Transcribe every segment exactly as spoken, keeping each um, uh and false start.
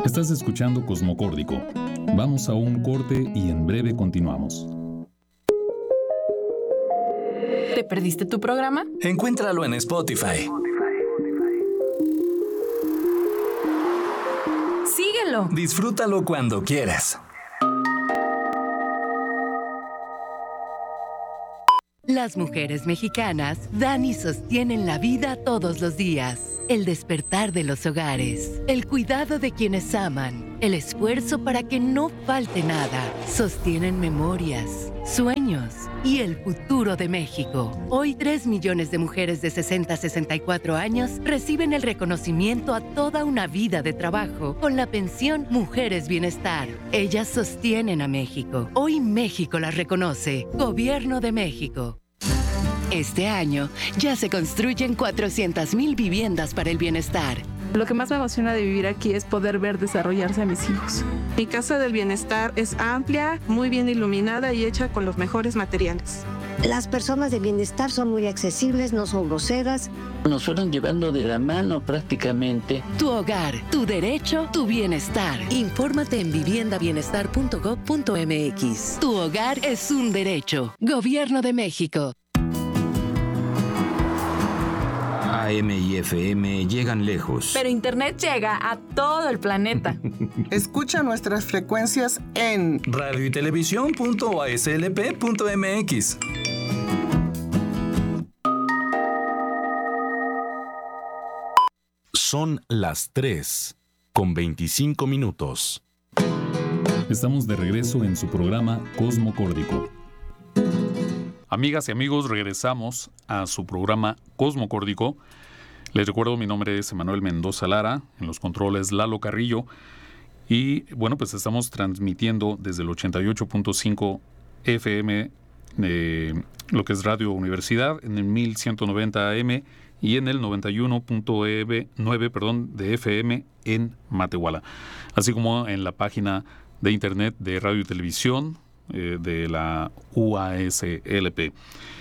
Estás escuchando Cosmocórdico. Vamos a un corte y en breve continuamos. ¿Te perdiste tu programa? Encuéntralo en Spotify. Síguelo. Disfrútalo cuando quieras. Las mujeres mexicanas dan y sostienen la vida todos los días. El despertar de los hogares, el cuidado de quienes aman, el esfuerzo para que no falte nada. Sostienen memorias, sueños y el futuro de México. Hoy, tres millones de mujeres de sesenta a sesenta y cuatro años reciben el reconocimiento a toda una vida de trabajo con la pensión Mujeres Bienestar. Ellas sostienen a México. Hoy México las reconoce. Gobierno de México. Este año ya se construyen cuatrocientas mil viviendas para el bienestar. Lo que más me emociona de vivir aquí es poder ver desarrollarse a mis hijos. Mi casa del bienestar es amplia, muy bien iluminada y hecha con los mejores materiales. Las personas de bienestar son muy accesibles, no son groseras. Nos fueron llevando de la mano prácticamente. Tu hogar, tu derecho, tu bienestar. Infórmate en vivienda bienestar punto gob punto eme equis. Tu hogar es un derecho. Gobierno de México. A M y F M llegan lejos. Pero Internet llega a todo el planeta. Escucha nuestras frecuencias en radio y televisión punto a s l p punto m x. Son las tres con veinticinco minutos. Estamos de regreso en su programa Cosmocórdico. Amigas y amigos, regresamos a su programa Cosmocórdico. Les recuerdo, mi nombre es Emanuel Mendoza Lara, en los controles Lalo Carrillo. Y bueno, pues estamos transmitiendo desde el ochenta y ocho punto cinco F M, eh, lo que es Radio Universidad, en el mil ciento noventa A M y en el noventa y uno punto nueve perdón, de F M en Matehuala. Así como en la página de internet de Radio y Televisión eh, de la U A S L P.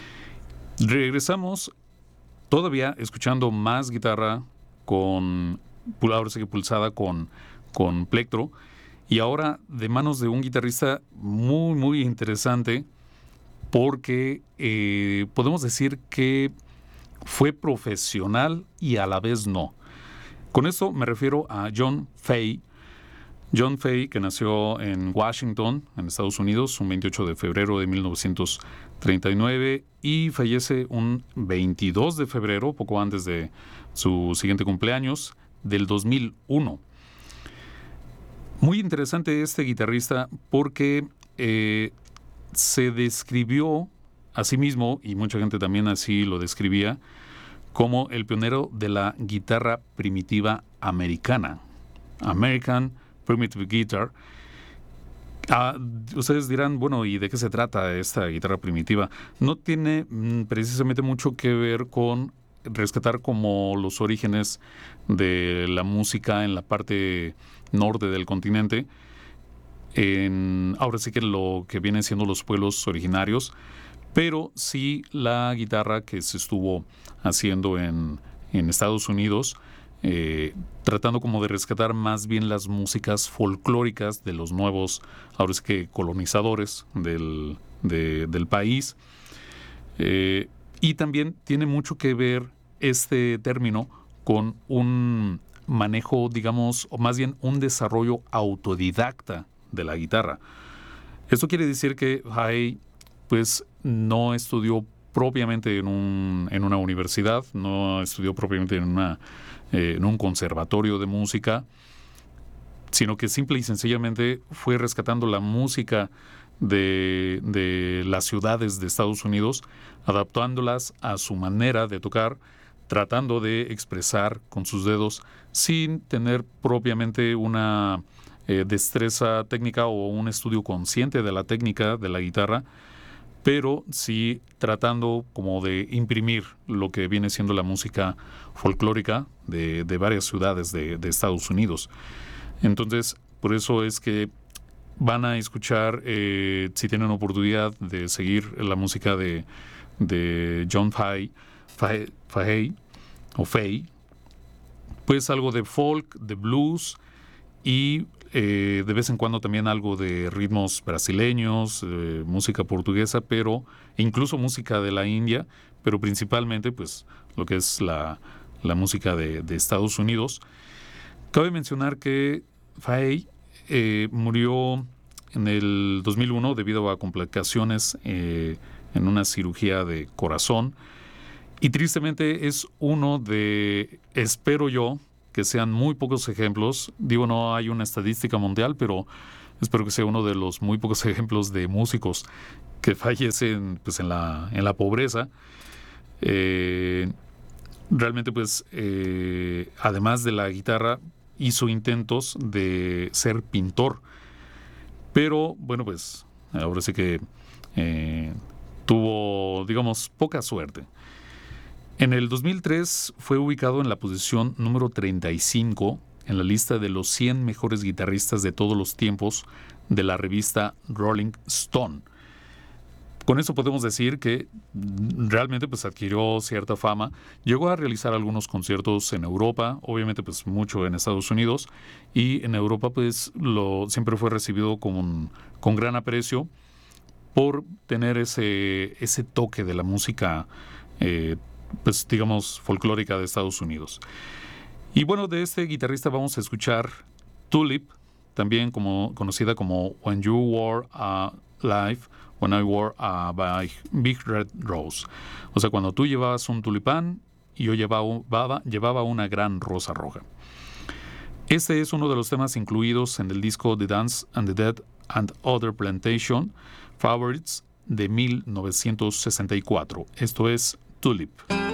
Regresamos todavía escuchando más guitarra con, ahora sí que pulsada con, con plectro, y ahora de manos de un guitarrista muy, muy interesante, porque eh, podemos decir que fue profesional y a la vez no. Con esto me refiero a John Fay. John Fay, que nació en Washington, en Estados Unidos, un veintiocho de febrero de mil novecientos treinta y nueve, y fallece un veintidós de febrero, poco antes de su siguiente cumpleaños, del dos mil uno. Muy interesante este guitarrista porque eh, se describió a sí mismo, y mucha gente también así lo describía, como el pionero de la guitarra primitiva americana. American Primitive Guitar. Ah, ustedes dirán, bueno, ¿y de qué se trata esta guitarra primitiva? No tiene mm, precisamente mucho que ver con rescatar como los orígenes de la música en la parte norte del continente, en, ahora sí que lo que vienen siendo los pueblos originarios, pero sí la guitarra que se estuvo haciendo en, en Estados Unidos, eh, tratando como de rescatar más bien las músicas folclóricas de los nuevos, ahora sí que colonizadores del, de, del país. Eh, y también tiene mucho que ver este término con un manejo, digamos, o más bien un desarrollo autodidacta de la guitarra. Esto quiere decir que Hay, pues, no estudió propiamente en, un, en una universidad, no estudió propiamente en, una, eh, en un conservatorio de música, sino que simple y sencillamente fue rescatando la música de, de las ciudades de Estados Unidos, adaptándolas a su manera de tocar, tratando de expresar con sus dedos sin tener propiamente una eh, destreza técnica o un estudio consciente de la técnica de la guitarra, pero sí tratando como de imprimir lo que viene siendo la música folclórica de, de varias ciudades de, de Estados Unidos. Entonces, por eso es que van a escuchar, eh, si tienen oportunidad de seguir la música de, de John Fay, Fay, Fay o Fay, pues algo de folk, de blues y eh, de vez en cuando también algo de ritmos brasileños, eh, música portuguesa, pero incluso música de la India, pero principalmente pues lo que es la, la música de, de Estados Unidos. Cabe mencionar que Faye eh, murió en el dos mil uno debido a complicaciones eh, en una cirugía de corazón, y tristemente es uno de, espero yo, que sean muy pocos ejemplos. Digo, no hay una estadística mundial, pero espero que sea uno de los muy pocos ejemplos de músicos que fallecen pues, en, la, en la pobreza. Eh, realmente, pues, eh, además de la guitarra, hizo intentos de ser pintor. Pero, bueno, pues, ahora sí que eh, tuvo, digamos, poca suerte. En el dos mil tres fue ubicado en la posición número treinta y cinco en la lista de los cien mejores guitarristas de todos los tiempos de la revista Rolling Stone. Con eso podemos decir que realmente pues, adquirió cierta fama. Llegó a realizar algunos conciertos en Europa, obviamente pues mucho en Estados Unidos, y en Europa pues lo, siempre fue recibido con, con gran aprecio por tener ese, ese toque de la música eh, pues digamos folclórica de Estados Unidos. Y bueno, de este guitarrista vamos a escuchar Tulip, también como, conocida como When You Wore a Life, When I Wore a Big Red Rose. O sea, cuando tú llevabas un tulipán y yo llevaba, llevaba una gran rosa roja. Este es uno de los temas incluidos en el disco The Dance and the Dead and Other Plantation Favorites de mil novecientos sesenta y cuatro. Esto es Tulip.